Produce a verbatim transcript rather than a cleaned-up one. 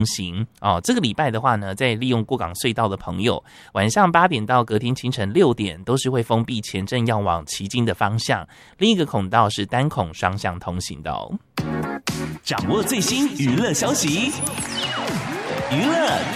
行哦。这个礼拜的话呢，在利用过港隧道的朋友，晚上八点到隔天清晨六点都是会封闭前镇要往旗津的方向，另一个孔道是单孔双向通行的哦。 掌握最新娱乐消息，娱乐